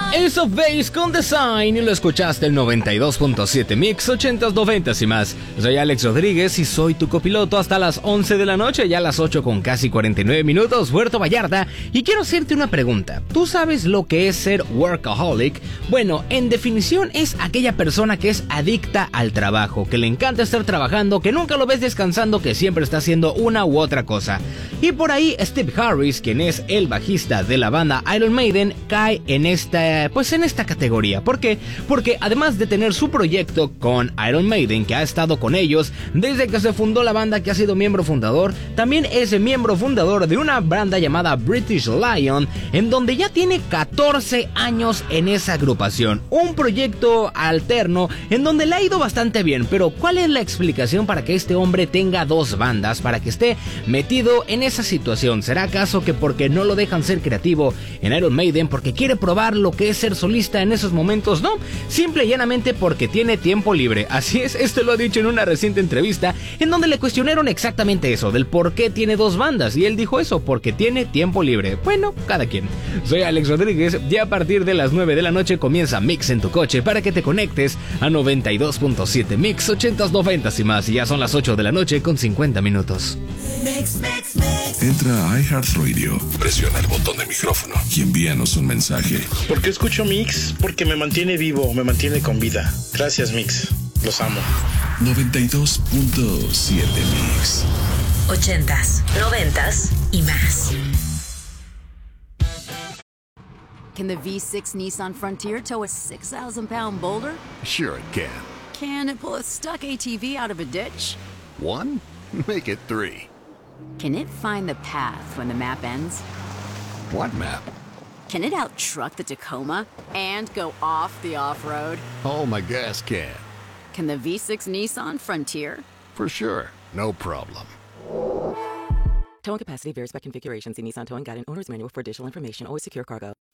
Ace of Base con Design y lo escuchaste el 92.7 Mix 80s, 90s y más. Soy Alex Rodríguez y soy tu copiloto hasta las 11 de la noche, ya las 8 con casi 49 minutos, Puerto Vallarta. Y quiero hacerte una pregunta. ¿Tú sabes lo que es ser workaholic? Bueno, en definición es aquella persona que es adicta al trabajo, que le encanta estar trabajando, que nunca lo ves descansando, que siempre está haciendo una u otra cosa. Y por ahí Steve Harris, quien es el bajista de la banda Iron Maiden, cae en esta categoría. ¿Por qué? Porque además de tener su proyecto con Iron Maiden, que ha estado con ellos desde que se fundó la banda, que ha sido miembro fundador, también es miembro fundador de una banda llamada British Lion, en donde ya tiene 14 años en esa agrupación. Un proyecto alterno en donde le ha ido bastante bien, pero ¿cuál es la explicación para que este hombre tenga dos bandas, para que esté metido en esa situación? ¿Será acaso que porque no lo dejan ser creativo en Iron Maiden, porque quiere probar lo que es ser solista en esos momentos? No, simple y llanamente porque tiene tiempo libre. Así es, esto lo ha dicho en una reciente entrevista en donde le cuestionaron exactamente eso, del por qué tiene dos bandas, y él dijo eso, porque tiene tiempo libre. Bueno, cada quien. Soy Alex Rodríguez y a partir de las 9 de la noche comienza Mix en tu coche para que te conectes a 92.7 Mix 80s, 90s y más, y ya son las 8 de la noche con 50 minutos. Entra a iHeartRadio, presiona el botón de micrófono y envíanos un mensaje. ¿Por qué escucho Mix? Porque me mantiene vivo, me mantiene con vida. Gracias, Mix. Los amo. 92.7 Mix. 80s, 90s y más. Can the V6 Nissan Frontier tow a 6,000-pound boulder? Sure it can. Can it pull a stuck ATV out of a ditch? One? Make it three. Can it find the path when the map ends? What map? Can it outtruck the Tacoma and go off the off-road? Oh, my gas can. Can the V6 Nissan Frontier? For sure. No problem. Towing capacity varies by configuration. See Nissan Towing Guide and Owner's Manual for additional information. Always secure cargo.